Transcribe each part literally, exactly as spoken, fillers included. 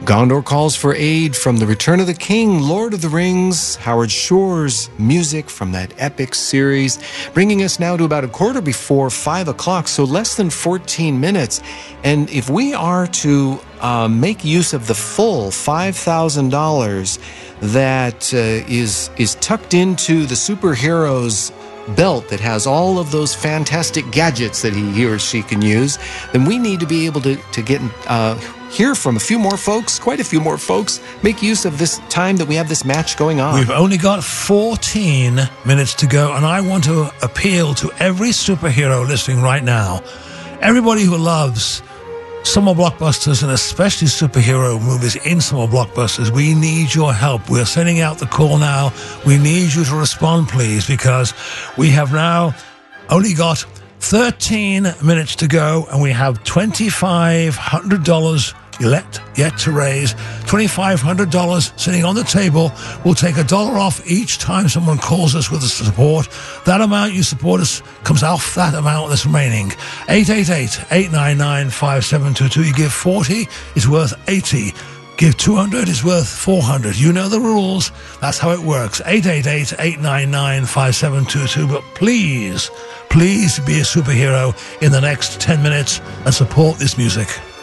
Gondor Calls for Aid from The Return of the King, Lord of the Rings, Howard Shore's music from that epic series, bringing us now to about a quarter before five o'clock, so less than fourteen minutes. And if we are to uh, make use of the full five thousand dollars that uh, is, is tucked into the superhero's belt that has all of those fantastic gadgets that he, he or she can use, then we need to be able to, to get uh, hear from a few more folks, quite a few more folks, make use of this time that we have this match going on. We've only got fourteen minutes to go, and I want to appeal to every superhero listening right now, everybody who loves summer blockbusters and especially superhero movies in summer blockbusters. We need your help. We're sending out the call now. We need you to respond, please, because we have now only got thirteen minutes to go, and we have twenty-five hundred dollars yet, yet to raise. twenty-five hundred dollars sitting on the table. We'll take a dollar off each time someone calls us with the support. That amount you support us comes off that amount that's remaining. eight eight eight, eight nine nine, five seven two two. You give forty, it's worth eighty. Give two hundred, it's worth four hundred. You know the rules. That's how it works. eight eight eight, eight nine nine, five seven two two. But please, please be a superhero in the next ten minutes and support this music.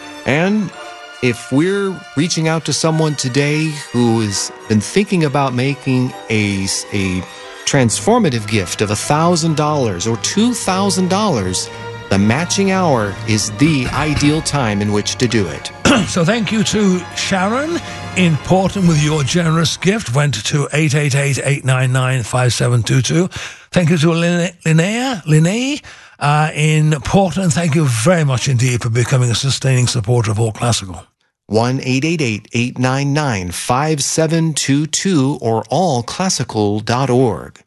And if we're reaching out to someone today who has been thinking about making a, a transformative gift of one thousand dollars or two thousand dollars, the matching hour is the ideal time in which to do it. So thank you to Sharon in Portland with your generous gift. Went to eight eight eight, eight nine nine, five seven two two. Thank you to Linnea, Linnea uh, in Portland. Thank you very much indeed for becoming a sustaining supporter of All Classical. one eight eight eight, eight nine nine, five seven two two or all classical dot org.